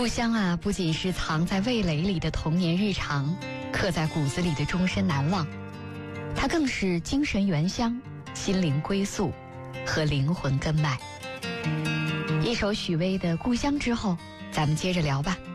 乡啊，不仅是藏在味蕾里的童年日常，刻在骨子里的终身难忘，它更是精神原乡、心灵归宿和灵魂根脉。一首许巍的《故乡》之后，咱们接着聊吧。